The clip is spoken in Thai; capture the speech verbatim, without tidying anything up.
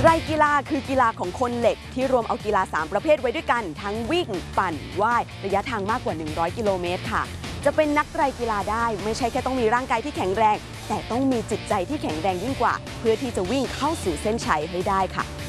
รกีฬาคือกีฬาของคนเหล็กที่รวมเอากีฬาสามประเภทไว้ด้วยกันทั้งวิ่งปั่นว่ายระยะทางมากกว่าหนึ่งร้อยกิโลเมตรค่ะจะเป็นนักไตรกีฬาได้ไม่ใช่แค่ต้องมีร่างกายที่แข็งแรงแต่ต้องมีจิตใจที่แข็งแรงยิ่งกว่าเพื่อที่จะวิ่งเข้าสู่เส้นชัยให้ได้ค่ะ